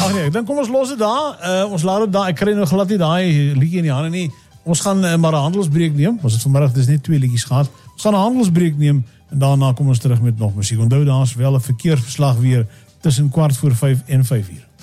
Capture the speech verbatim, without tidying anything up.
Ag nee, ek dink kom ons los dit daar. Uh, ons laat dit daar. Ek kry nog glad nie daai liedjie in die hande nie. Ons gaan uh, maar 'n handelsbreek neem. Ons het vanmiddag dis net twee liedjies gehad. Ons gaan 'n handelsbreek neem en daarna kom ons terug met nog musiek. Onthou daar's wel 'n verkeersverslag weer tussen kwart voor vyf en vyf uur.